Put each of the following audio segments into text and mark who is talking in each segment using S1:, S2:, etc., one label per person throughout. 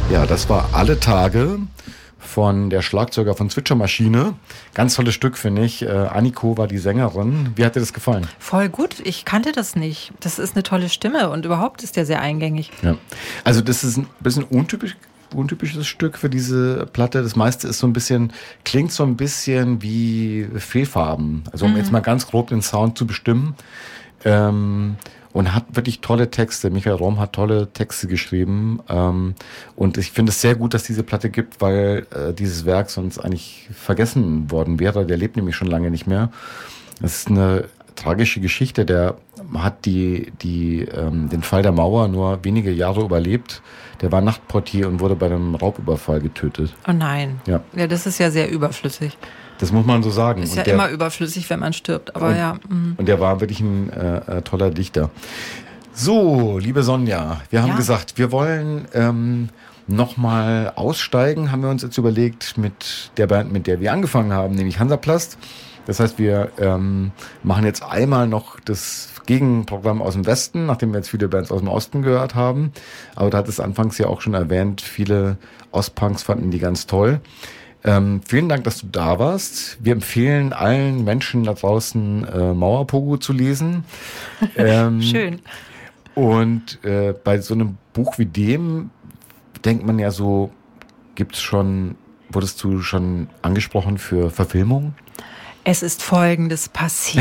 S1: Ja, das war Alle Tage von der Schlagzeuger von Zwitschermaschine. Ganz tolles Stück, finde ich. Anniko war die Sängerin. Wie hat dir das gefallen?
S2: Voll gut. Ich kannte das nicht. Das ist eine tolle Stimme und überhaupt ist der sehr eingängig.
S1: Ja. Also das ist ein bisschen untypisches Stück für diese Platte. Das meiste ist klingt so ein bisschen wie Fehlfarben. Also um jetzt mal ganz grob den Sound zu bestimmen. Und hat wirklich tolle Texte. Michael Romm hat tolle Texte geschrieben. Und ich finde es sehr gut, dass diese Platte gibt, weil dieses Werk sonst eigentlich vergessen worden wäre. Der lebt nämlich schon lange nicht mehr. Das ist eine tragische Geschichte. Der hat den Fall der Mauer nur wenige Jahre überlebt. Der war Nachtportier und wurde bei einem Raubüberfall getötet.
S2: Oh nein.
S1: Ja,
S2: Das ist ja sehr überflüssig.
S1: das muss man so sagen.
S2: Ist
S1: und
S2: ja
S1: der,
S2: immer überflüssig, wenn man stirbt. Aber
S1: Und der war wirklich ein toller Dichter. So, liebe Sonja, wir haben gesagt, wir wollen nochmal aussteigen, haben wir uns jetzt überlegt, mit der Band, mit der wir angefangen haben, nämlich Hansaplast. Das heißt, wir machen jetzt einmal noch das Gegenprogramm aus dem Westen, nachdem wir jetzt viele Bands aus dem Osten gehört haben. Aber da hat es anfangs ja auch schon erwähnt, viele Ostpunks fanden die ganz toll. Vielen Dank, dass du da warst. Wir empfehlen allen Menschen da draußen Mauerpogo zu lesen.
S2: Schön.
S1: Und bei so einem Buch wie dem denkt man ja so, wurdest du schon angesprochen für Verfilmung?
S2: Es ist Folgendes passiert.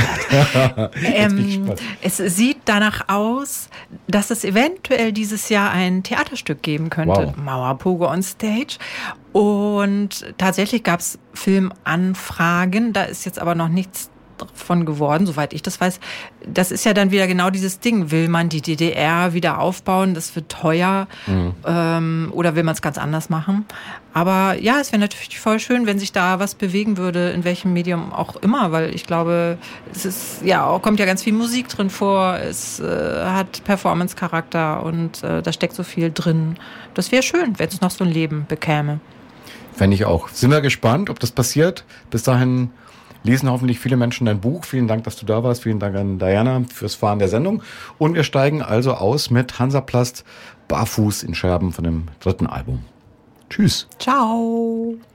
S2: Es sieht danach aus, dass es eventuell dieses Jahr ein Theaterstück geben könnte.
S1: Wow.
S2: Mauerpogo on Stage. Und tatsächlich gab es Filmanfragen. Da ist jetzt aber noch nichts von geworden, soweit ich das weiß. Das ist ja dann wieder genau dieses Ding. Will man die DDR wieder aufbauen? Das wird teuer. Oder will man es ganz anders machen? Aber ja, es wäre natürlich voll schön, wenn sich da was bewegen würde, in welchem Medium auch immer, weil ich glaube, kommt ja ganz viel Musik drin vor, es hat Performance-Charakter und da steckt so viel drin. Das wäre schön, wenn es noch so ein Leben bekäme.
S1: Fände ich auch. Sind wir gespannt, ob das passiert. Bis dahin lesen hoffentlich viele Menschen dein Buch. Vielen Dank, dass du da warst. Vielen Dank an Diana fürs Fahren der Sendung. Und wir steigen also aus mit Hansaplast Barfuß in Scherben von dem 3. Album. Tschüss.
S2: Ciao.